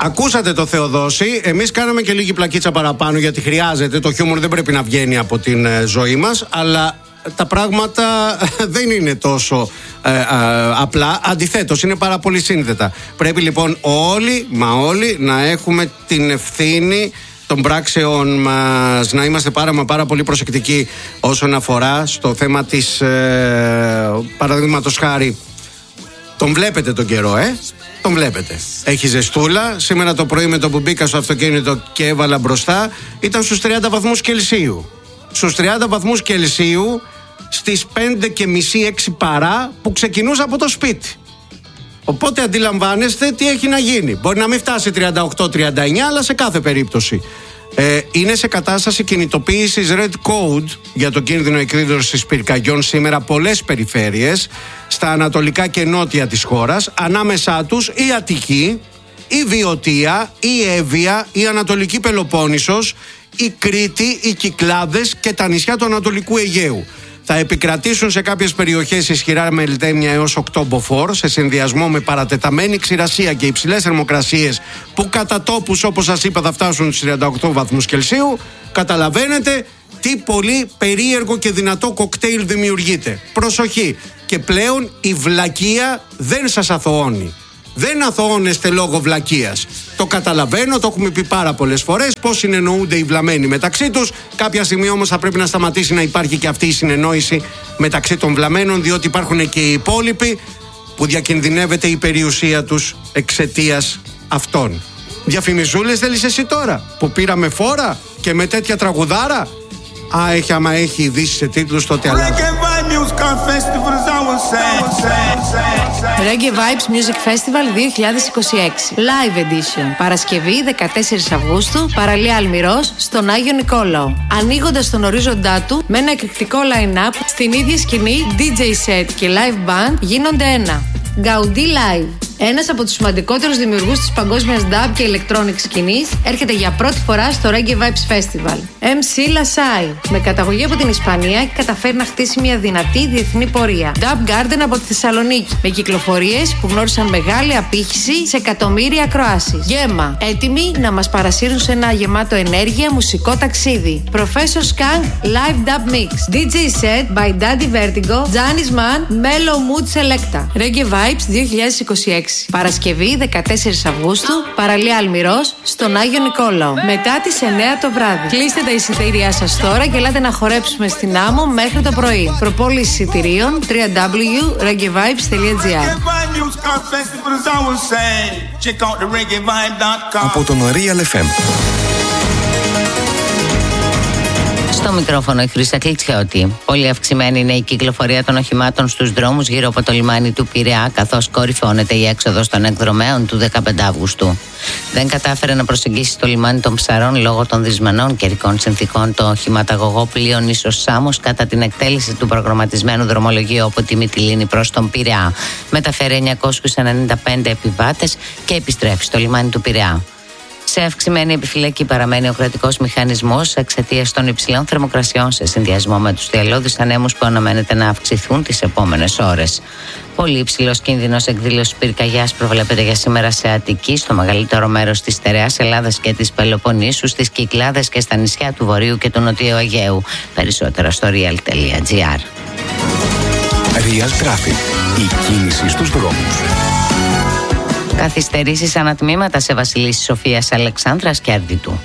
Ακούσατε το Θεοδόση. Εμείς κάναμε και λίγη πλακίτσα παραπάνω, γιατί χρειάζεται. Το χιούμορ δεν πρέπει να βγαίνει από την ζωή μας. Αλλά τα πράγματα δεν είναι τόσο απλά. Αντιθέτως, είναι πάρα πολύ σύνθετα. Πρέπει λοιπόν όλοι να έχουμε την ευθύνη των πράξεων μας, να είμαστε πάρα πολύ προσεκτικοί όσον αφορά στο θέμα της παραδείγματος χάρη. Τον βλέπετε τον καιρό, τον βλέπετε. Έχει ζεστούλα. Σήμερα το πρωί με το που μπήκα στο αυτοκίνητο και έβαλα μπροστά, ήταν στους 30 βαθμούς Κελσίου. Στους 30 βαθμούς Κελσίου στις 5:30-6 παρά που ξεκινούσα από το σπίτι. Οπότε αντιλαμβάνεστε τι έχει να γίνει. Μπορεί να μην φτάσει 38-39, αλλά σε κάθε περίπτωση είναι σε κατάσταση κινητοποίησης Red Code για το κίνδυνο εκδήλωσης πυρκαγιών σήμερα πολλές περιφέρειες στα ανατολικά και νότια της χώρας, ανάμεσά τους η Αττική, η Βιωτία, η Εύβοια, η Ανατολική Πελοπόννησος, η Κρήτη, οι Κυκλάδες και τα νησιά του Ανατολικού Αιγαίου. Θα επικρατήσουν σε κάποιες περιοχές ισχυρά μελτέμια έως 8 μποφόρ, σε συνδυασμό με παρατεταμένη ξηρασία και υψηλές θερμοκρασίες που κατά τόπους, όπως σας είπα, θα φτάσουν στους 38 βαθμούς Κελσίου. Καταλαβαίνετε τι πολύ περίεργο και δυνατό κοκτέιλ δημιουργείται. Προσοχή! Και πλέον η βλακεία δεν σας αθωώνει. Δεν αθωώνεστε λόγω βλακείας. Το καταλαβαίνω, το έχουμε πει πάρα πολλές φορές πώς συνεννοούνται οι βλαμμένοι μεταξύ τους. Κάποια στιγμή όμως θα πρέπει να σταματήσει να υπάρχει και αυτή η συνεννόηση μεταξύ των βλαμμένων, διότι υπάρχουν και οι υπόλοιποι που διακινδυνεύεται η περιουσία τους εξαιτίας αυτών. Διαφημιζούλες θέλεις εσύ τώρα που πήραμε φόρα και με τέτοια τραγουδάρα? Άμα έχει ειδήσεις σε τίτλους, τότε αλλάζει. Reggae Vibes Music Festival 2026 Live Edition. Παρασκευή 14 Αυγούστου, παραλία Αλμυρός, στον Άγιο Νικόλαο. Ανοίγοντας τον ορίζοντά του με ένα εκρηκτικό line-up, στην ίδια σκηνή DJ set και live band γίνονται ένα. Gaudi Live. Ένας από τους σημαντικότερους δημιουργούς της παγκόσμιας dub και electronic σκηνής έρχεται για πρώτη φορά στο Reggae Vibes Festival. MC Lasai. Με καταγωγή από την Ισπανία και καταφέρει να χτίσει μια δυνατή διεθνή πορεία. Dub Garden από τη Θεσσαλονίκη. Με κυκλοφορίες που γνώρισαν μεγάλη απήχηση σε εκατομμύρια ακροάσεις. Γέμα. Έτοιμοι να μας παρασύρουν σε ένα γεμάτο ενέργεια μουσικό ταξίδι. Professor Skunk Live Dub Mix. DJ set by Daddy Vertigo. Janis Man Mellow Mood Selecta. Reggae Vibes 2026. Παρασκευή 14 Αυγούστου, παραλία Αλμυρός, στον Άγιο Νικόλαο. Μετά τις 9 το βράδυ. Κλείστε τα εισιτήριά σας τώρα και ελάτε να χορέψουμε στην Άμμο μέχρι το πρωί. Προπόληση εισιτηρίων www.reggaevibes.gr. Από τον Real FM. Στο μικρόφωνο η Χρύσα Κλιτσιώτη. Πολύ αυξημένη είναι η κυκλοφορία των οχημάτων στους δρόμους γύρω από το λιμάνι του Πειραιά, καθώς κορυφώνεται η έξοδος των εκδρομέων του 15 Αυγούστου. Δεν κατάφερε να προσεγγίσει το λιμάνι των Ψαρών λόγω των δυσμενών καιρικών συνθήκων το οχηματαγωγό πλοίο Νήσος Σάμος κατά την εκτέλεση του προγραμματισμένου δρομολογίου από τη Μυτιλήνη προς τον Πειραιά. Μεταφέρει 995 επιβάτες και επιστρέφει στο λιμάνι του Πειραιά. Σε αυξημένη επιφυλακή παραμένει ο κρατικός μηχανισμός εξαιτίας των υψηλών θερμοκρασιών σε συνδυασμό με τους θυελλώδεις ανέμους που αναμένεται να αυξηθούν τις επόμενες ώρες. Πολύ υψηλός κίνδυνος εκδήλωσης πυρκαγιάς προβλέπεται για σήμερα σε Αττική, στο μεγαλύτερο μέρος της στερεάς Ελλάδας και της Πελοποννήσου, στις Κυκλάδες και στα νησιά του Βορείου και του Νοτιού Αιγαίου. Περισσότερα στο real.gr. Real Traffic. Η κίνηση στους δρόμους. Καθυστερήσεις ανατμήματα σε Βασιλίσσης Σοφίας Αλεξάνδρας και Αρδιτού.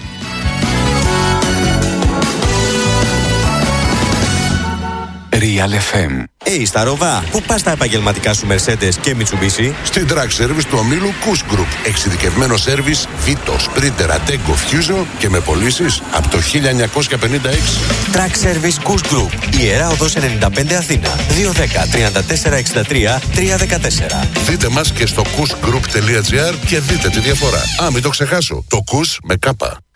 Real FM. Στα Ροβά, πού πας τα επαγγελματικά σου Mercedes και Mitsubishi? Στην Track Service του ομίλου Kush Group. Εξειδικευμένο σέρβις Vito, Sprinter, Ateco, Fusion και με πωλήσεις από το 1956. Track Service Kush Group. Ιερά Οδός 95 Αθήνα. 210-3463-314. Δείτε μας και στο kushgroup.gr και δείτε τη διαφορά. Μην το ξεχάσω. Το Kush με κάπα.